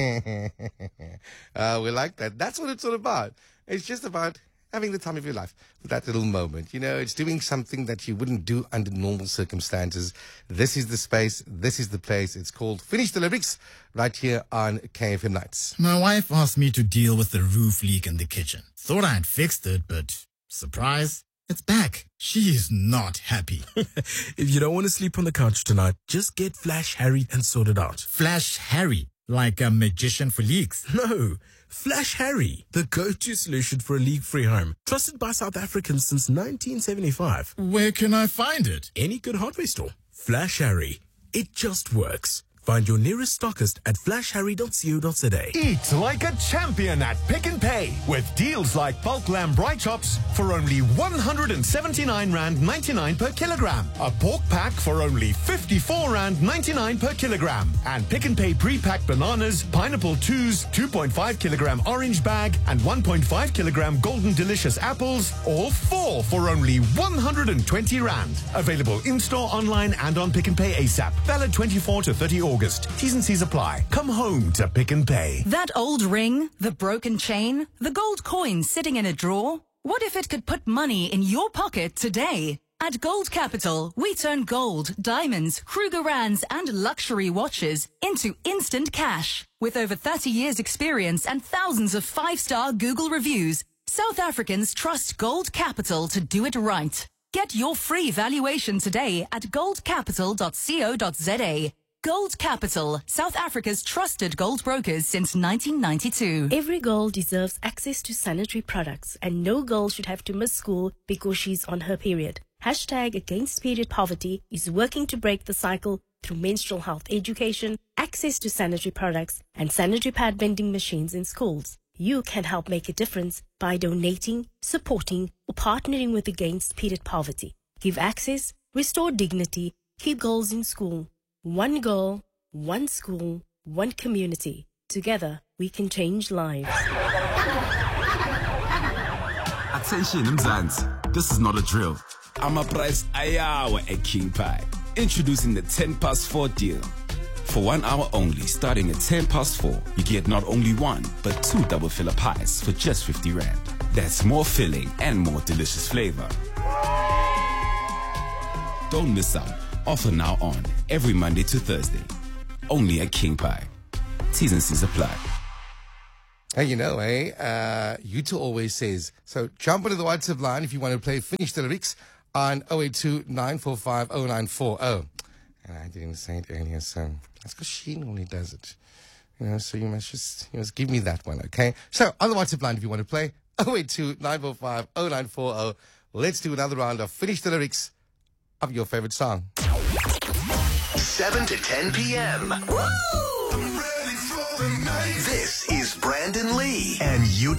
We like that. That's what it's all about. It's just about having the time of your life with that little moment. You know, it's doing something that you wouldn't do under normal circumstances. This is the space. This is the place. It's called Finish the Lyrics right here on KFM Nights. My wife asked me to deal with the roof leak in the kitchen. Thought I had fixed it, but surprise, it's back. She is not happy. If you don't want to sleep on the couch tonight, just get Flash Harry and sort it out. Flash Harry, like a magician for leaks. No, Flash Harry, the go-to solution for a leak-free home. Trusted by South Africans since 1975. Where can I find it? Any good hardware store. Flash Harry. It just works. Find your nearest stockist at flashharry.co.za. Eat like a champion at Pick n Pay with deals like bulk lamb bright chops for only R179.99 per kilogram. A pork pack for only R54.99 per kilogram. And Pick n Pay pre-packed bananas, pineapple 2s, 2.5 kilogram orange bag, and 1.5 kilogram golden delicious apples, all four for only R120. Available in-store, online, and on Pick n Pay ASAP. Valid 24 to 30 August. T's and C's apply. Come home to Pick n Pay. That old ring, the broken chain, the gold coin sitting in a drawer. What if it could put money in your pocket today? At Gold Capital, we turn gold, diamonds, Krugerrands, and luxury watches into instant cash. With over 30 years experience and thousands of 5-star Google reviews, South Africans trust Gold Capital to do it right. Get your free valuation today at goldcapital.co.za. Gold Capital, South Africa's trusted gold brokers since 1992. Every girl deserves access to sanitary products, and no girl should have to miss school because she's on her period. Hashtag Against Period Poverty is working to break the cycle through menstrual health education, access to sanitary products, and sanitary pad vending machines in schools. You can help make a difference by donating, supporting, or partnering with Against Period Poverty. Give access, restore dignity, keep girls in school. One girl, one school, one community. Together, we can change lives. Attention, Mzansi. This is not a drill. I'm a price ayawa at King Pie. Introducing the 10 past 4 deal. For 1 hour only, starting at 10 past 4, you get not only one, but 2 double filler pies for just 50 Rand. That's more filling and more delicious flavor. Don't miss out. Offer now on every Monday to Thursday. Only at King Pie. T's and C's apply. Hey, you know, Yuta always says, so jump into the WhatsApp line if you want to play Finish the Lyrics on 082-945-0940. And I didn't say it earlier, so that's because she normally does it. You know, so you must give me that one, okay? So on the WhatsApp line if you want to play 082-945-0940. Let's do another round of Finish the Lyrics of your favorite song. 7 to 10 p.m. Woo! This is Brandon Lee and Yuta